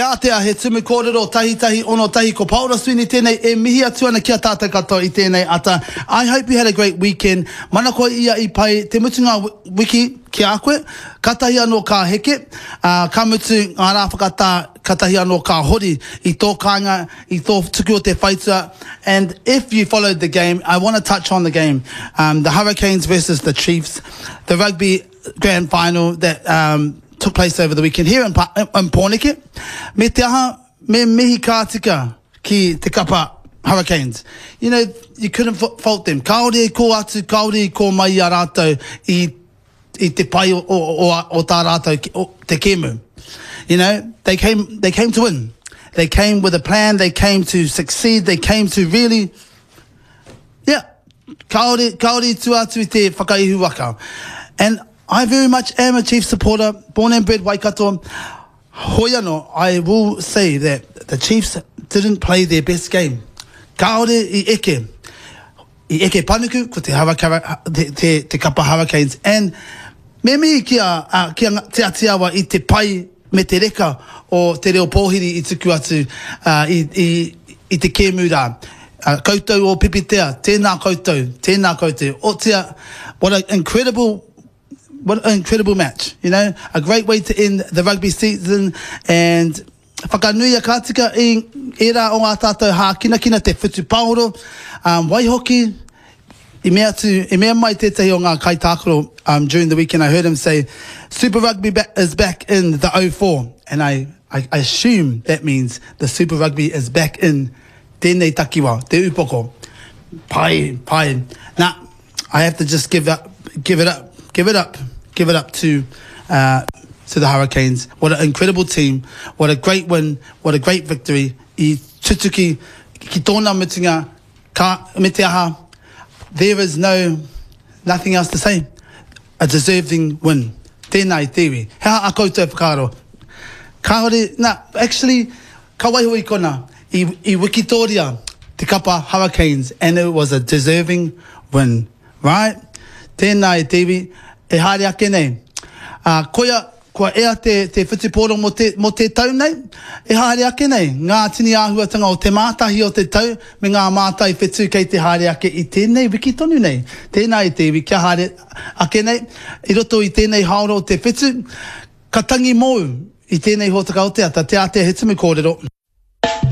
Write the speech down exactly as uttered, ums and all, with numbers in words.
Atea he tumu kōrero tahi tahi ono tahi ko Paula Sweeney tēnei e mihi atu ana kia tātou katoa I tēnei ata. I hope you had a great weekend. Mana koe ia I pai te mutunga wiki ki a koe. Katahi anō ka heke. Uh, ka mutu ngā rā whakatā katahi anō ka hori I tō kāinga, I tō tuku o te whaitua. And if you followed the game, I want to touch on the game. Um, the Hurricanes versus the Chiefs. The rugby grand final that um, took place over the weekend here in, pa in Pōneke. Me te aha, me mihi kā tika ki te kapa Hurricanes. You know, you couldn't fault them. Kaore ko atu, kaore ko mai a rātou I, I te pai o, o, o, o tā rātou o, te kemu. You know, they came, they came to win. They came with a plan. They came to succeed. They came to really, yeah, kaore, kaore tu atu I te whakaihu waka. And I very much am a Chiefs supporter, born and bred Waikato. Hoiano, I will say that the Chiefs didn't play their best game. Kaore I eke. I eke panuku ko te, te, te, te kapa Hurricanes. And me me kia, uh, kia te atiawa I te pai me te reka o te reo pōhiri I tuku atu uh, I, I, I te kēmu rā. Uh, koutou o pipitea, tēnā koutou, tēnā koutou. O tia, what an incredible What an incredible match, you know, a great way to end the rugby season. And whakanuia kātika I era o ngā tātou hā kina kina te whitu paoro, um, waihoki, I mea, tu, I mea mai tētahi o ngā kaitākaro um, during the weekend. I heard him say, Super Rugby back, is back in the oh four. And I, I, I assume that means the Super Rugby is back in tēnei takiwa, te upoko. Pai, pai. Nah, I have to just give, up, give it up. Give it up. Give it up to uh, to the Hurricanes. What an incredible team. What a great win. What a great victory. I tutuki ki tōna mitunga ka me te aha. There is no, nothing else to say. A deserving win. Tēnā I tewi. Hea a koutou whakaro. Kaore, nah, actually, ka waihui kona. I, I Wikitoria, te kapa Hurricanes. And it was a deserving win. Right? Tēnā I tewi. E haere ake nei. Uh, koia, koa ea te, te whitupōro mo te, mo te tau nei. E haere ake nei. Ngā tini āhuatanga o te mātahi o te tau, me ngā mātai whetū kei te haere ake I tēnei wiki tonu nei. Tēnā I te wiki haere ake nei. I roto I tēnei haoro o te whetū. Ka tangi mōu I tēnei hōtaka o te ata, te ate he tumu kōrero.